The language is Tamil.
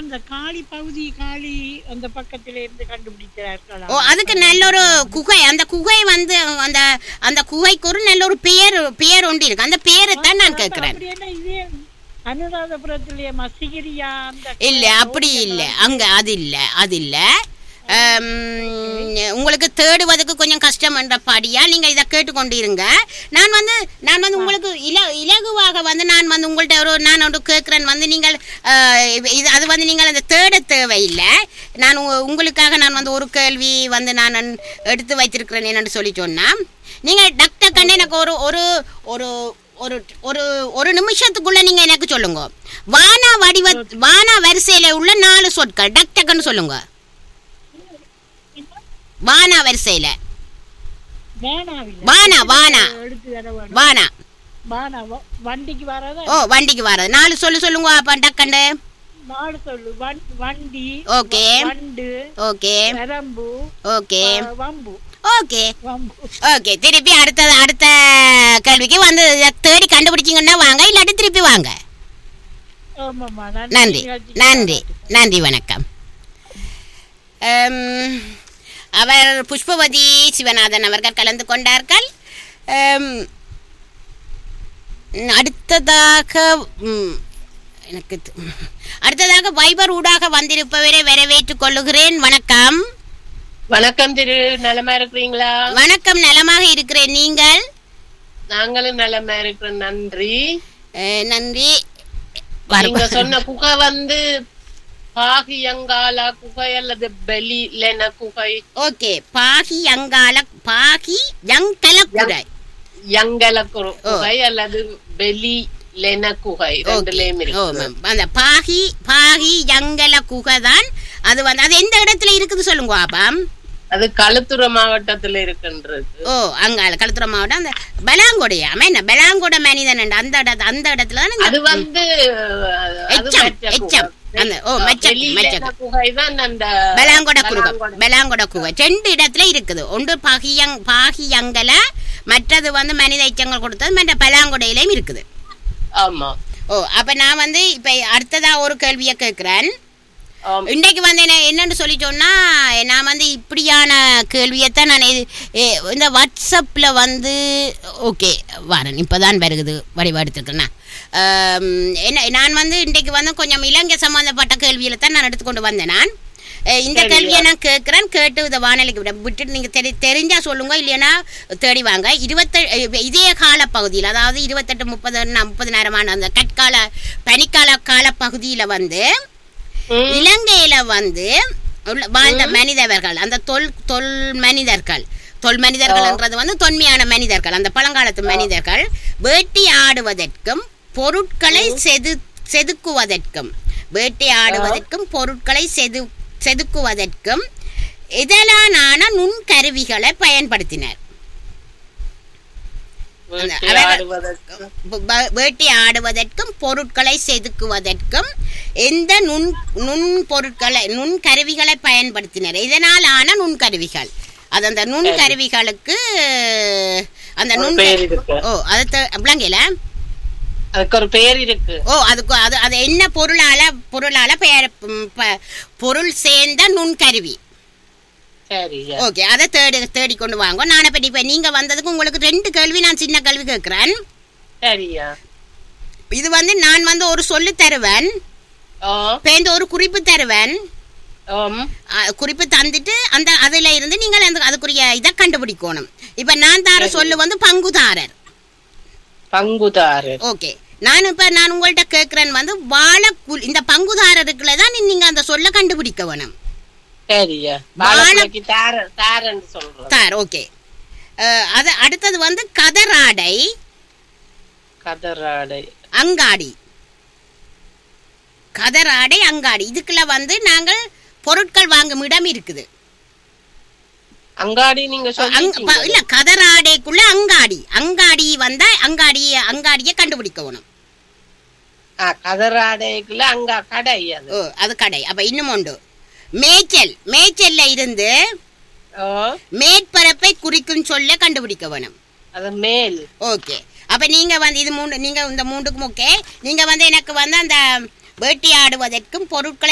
அந்த காளி பகுதி காளி அந்த பக்கத்துல இருந்து கண்டுபிடிக்கிறார்கள். ஓ, அதுக்கு நல்ல ஒரு குகை, அந்த குகை வந்து அந்த அந்த குகைக்கு ஒரு நல்ல ஒரு பேர் ஒன்று இருக்கு. அந்த பேரை தான் நான் கேட்கிறேன். அனுராதபுரத்திலேயே மசிகிரியா இல்ல, அப்படி இல்ல, அங்க அது இல்ல. உங்களுக்கு தேடுவதற்கு கொஞ்சம் கஷ்டம் என்றபடியா நீங்க இதை கேட்டுக்கொண்டிருங்க. நான் வந்து உங்களுக்கு இலகுவாக வந்து நான் வந்து உங்கள்கிட்ட நான் ஒன்று கேட்கிறேன் வந்து நீங்கள் அது வந்து நீங்கள் அந்த தேட தேவையில்லை. நான் உங்களுக்காக நான் வந்து ஒரு கேள்வி வந்து நான் எடுத்து வைத்திருக்கிறேன். என்னன்னு சொல்லி சொன்னா நீங்க டாக்டர் கண்ணு எனக்கு ஒரு ஒரு ஒரு ஒரு ஒரு ஒரு நிமிஷத்துக்குள்ள நீங்க எனக்கு சொல்லுங்க. வானா வரிசையில உள்ள 4 சொற்கள் டக்டக்குன்னு சொல்லுங்க. வானா வரிசையில வண்டிக்கு வரது. ஓ, வண்டிக்கு வரது 4 சொல்லுங்க அப்ப டக்கண்டு. 4 சொல்லு. வண்டி. ஓகே. வண்டு. ஓகே. நரம்பு. ஓகே. வம்பு. ஓகே. ஓகே. திருப்பி அடுத்த கேள்விக்கு வந்து தேடி கண்டுபிடிச்சிங்கன்னா வாங்க, இல்லாட்டி திருப்பி வாங்க. நன்றி, வணக்கம். அவர் புஷ்பவதி சிவநாதன் அவர்கள் கலந்து கொண்டார்கள். அடுத்ததாக வைபர் ஊடாக வந்திருப்பவரை வரவேற்றுக் கொள்ளுகிறேன். வணக்கம். வணக்கம் திரு, நலமா இருக்கிறீங்களா? வணக்கம், நலமாக இருக்கிறேன். நீங்கள்? நாங்களும் நலமா இருக்கிறோம். நன்றி. நீங்க சொன்ன குகை வந்து பாகியங்கால குகை அல்லது பெலிலென குகை. ஓகே, பாகியங்கல குகை அல்லது பெலிலென குகை, ரெண்டுலயும் இருக்கு. அந்த பாகியங்கல குகை தான் அது வந்து அது எந்த இடத்துல இருக்குது சொல்லுங்க பாப்பா. அது களுத்துறை மாவட்டத்துல இருக்குன்றது. ஓ, அங்கால களுத்துறை மாவட்டம். அந்த பெலாங்கொடையா பெலாங்கொடை மனிதன் அந்த இடத்துல தான் அது வந்து பெலாங்கொட குகை 2 இடத்துல இருக்குது. ஒன்று பாகியங்கல, மற்றது வந்து மனித எச்சங்கள் கொடுத்தது மற்ற பெலாங்கொடையிலையும் இருக்குது. ஆமா. ஓ, அப்ப நான் வந்து இப்ப அடுத்ததா ஒரு கேள்வியை கேட்கிறேன். இன்றைக்கு வந்து என்னன்னு சொல்லி சொன்னா நான் வந்து இப்படியான கேள்வியைத்தான் நான் இந்த வாட்ஸ்அப்ல வந்து ஓகே வரேன், இப்பதான் வருகுது வடிவெடுத்துருக்கேன்னா. நான் வந்து இன்றைக்கு வந்து கொஞ்சம் இலங்கை சம்பந்தப்பட்ட கேள்வியில தான் நான் எடுத்துக்கொண்டு வந்தேன். நான் இந்த கேள்வியை நான் கேட்கிறேன். கேட்டு இதை வானிலைக்கு விட்டுட்டு நீங்க தெரிஞ்சா சொல்லுங்க, இல்லைன்னா தேடி வாங்க. இதே கால பகுதியில், அதாவது 28-30 நேரமான அந்த பனிக்கால காலப்பகுதியில வந்து இலங்கையில வந்து வாழ்ந்த மனிதர்கள், அந்த தொல் மனிதர்கள்ன்றது வந்து தொன்மையான மனிதர்கள், அந்த பழங்காலத்து மனிதர்கள் வேட்டையாடுவதற்கும் பொருட்களை செதுக்குவதற்கும் இதழான நுண்கருவிகளை பயன்படுத்தினர். வேட்டையாடுவதற்கும் பொருட்களை செதுக்குவதற்கும் எந்த நுண்கருவிகளை பயன்படுத்தினர். இதனால் ஆன நுண்கருவிகள். அது அந்த நுண்கருவிகளுக்கு அந்த அதுக்கு ஒரு பெயர் இருக்கு. ஓ, அதுக்கு அது என்ன பொருளால பொருள் சேர்ந்த நுண்கருவி. ஓகே, அதை தேடி கொண்டு வாங்க. நான் இப்ப நீங்க வந்ததுக்கு உங்களுக்கு 2 கேள்வி, நான் சின்ன கேள்வி கேட்கிறேன். சரியா? இது வந்து நான் வந்து ஒரு சொல்லு தருவேன், ஒரு குறிப்பு தருவேன். குறிப்பு தந்துட்டு அதுல இருந்து நீங்கள் அதுக்குரிய இதை கண்டுபிடிக்கணும். இப்ப நான் தார சொல்லு வந்து பங்குதாரர். ஓகே, நான் உங்கள்கிட்ட கேட்கிறேன் வந்து இந்த பங்குதாரருக்குள்ளதான் நீங்க அந்த சொல்ல கண்டுபிடிக்க வேணும். ஓகே, அடுத்தது வந்து கதராடை அங்காடி. இதுக்குள்ள வந்து நாங்கள் பொருட்கள் வாங்கும் இடம் இருக்குது. அங்காடி நீங்க இல்ல, கதராடைக்குள்ள அங்காடி வந்தா அங்காடியை கண்டுபிடிக்கணும். கதராடைக்குள்ள கடை, அது கடை. அப்ப இன்னும் உண்டு மேய்ச்சல்ல இருந்து மேற்பரப்பை குறிக்கும் சொல்ல கண்டுபிடிக்க வேணும். ஓகே, அப்ப நீங்க வந்து இது நீங்க இந்த 3க்கும் ஓகே. நீங்க வந்து எனக்கு வந்து அந்த வேட்டையாடுவதற்கும் பொருட்களை